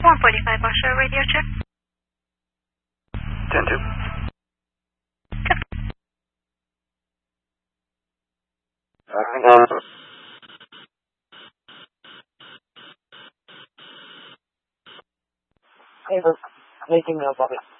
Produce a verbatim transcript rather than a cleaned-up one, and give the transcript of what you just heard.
one forty-five offshore radio check. ten two. Hey, making no problem.